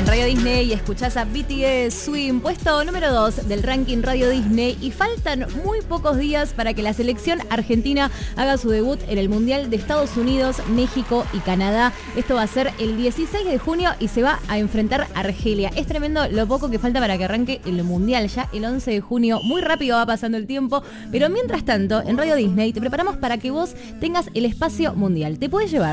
Radio Disney y escuchás a BTS Swim, puesto número 2 del ranking Radio Disney, y faltan muy pocos días para que la selección argentina haga su debut en el Mundial de Estados Unidos, México y Canadá. Esto va a ser el 16 de junio y se va a enfrentar a Argelia. Es tremendo lo poco que falta para que arranque el Mundial, ya el 11 de junio. Muy rápido va pasando el tiempo, pero mientras tanto, en Radio Disney te preparamos para que vos tengas el espacio mundial. Te puedes llevar